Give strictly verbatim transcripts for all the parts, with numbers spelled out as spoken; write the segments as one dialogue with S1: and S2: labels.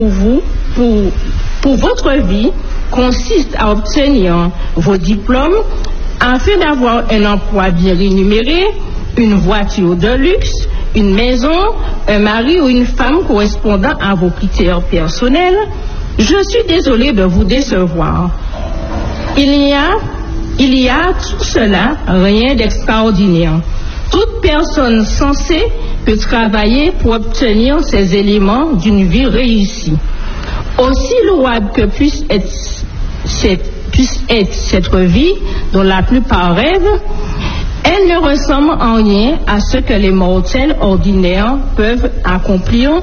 S1: pour vous, pour, pour votre vie, consiste à obtenir vos diplômes afin d'avoir un emploi bien rémunéré, une voiture de luxe, une maison, un mari ou une femme correspondant à vos critères personnels. Je suis désolée de vous décevoir. Il y a, il y a tout cela, rien d'extraordinaire. Toute personne censée peut travailler pour obtenir ces éléments d'une vie réussie. Aussi louable que puisse être cette, puisse être cette vie dont la plupart rêvent, elle ne ressemble en rien à ce que les mortels ordinaires peuvent accomplir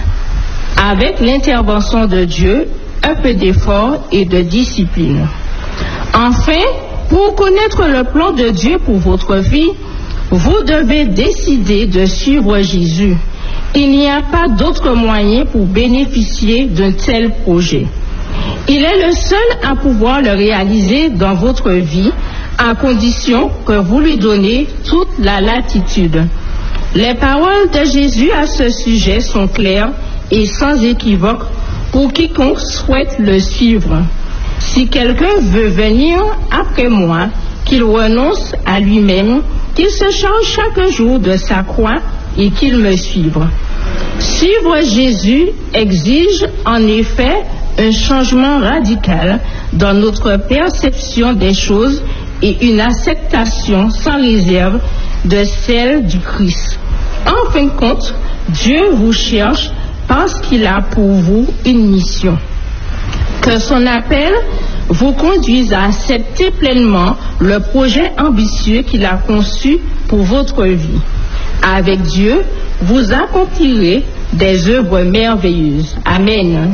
S1: avec l'intervention de Dieu, un peu d'effort et de discipline. Enfin, pour connaître le plan de Dieu pour votre vie, vous devez décider de suivre Jésus. Il n'y a pas d'autre moyen pour bénéficier d'un tel projet. Il est le seul à pouvoir le réaliser dans votre vie, à condition que vous lui donnez toute la latitude. Les paroles de Jésus à ce sujet sont claires et sans équivoque pour quiconque souhaite le suivre. Si quelqu'un veut venir après moi, qu'il renonce à lui-même, qu'il se charge chaque jour de sa croix et qu'il me suive. Suivre Jésus exige en effet un changement radical dans notre perception des choses et une acceptation sans réserve de celle du Christ. En fin de compte, Dieu vous cherche parce qu'il a pour vous une mission. Que son appel vous conduise à accepter pleinement le projet ambitieux qu'il a conçu pour votre vie. Avec Dieu, vous accomplirez des œuvres merveilleuses. Amen.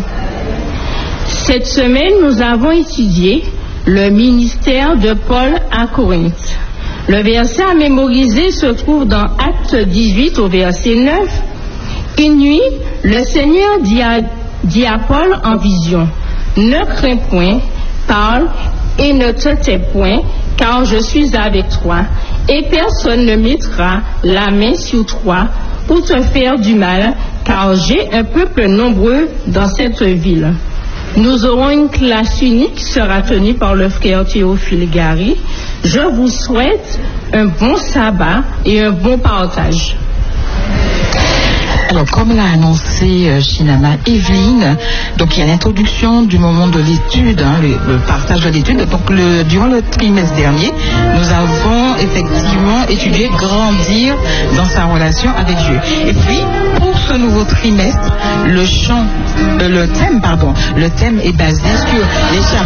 S1: Cette semaine, nous avons étudié le ministère de Paul à Corinthe. Le verset à mémoriser se trouve dans Actes dix-huit au verset neuf. Une nuit, le Seigneur dit à, dit à Paul en vision: ne crains point, parle et ne te tais point, car je suis avec toi, et personne ne mettra la main sur toi pour te faire du mal, car j'ai un peuple nombreux dans cette ville. Nous aurons une classe unique qui sera tenue par le frère Théophile Gary. Je vous souhaite un bon sabbat et un bon partage.
S2: Alors, comme l'a annoncé euh, Shinana Evelyne, donc il y a l'introduction du moment de l'étude, hein, le, le partage de l'étude. Donc, le, durant le trimestre dernier, nous avons effectivement étudié grandir dans sa relation avec Dieu. Et puis, pour ce nouveau trimestre, le chant, euh, le thème, pardon, le thème est basé sur les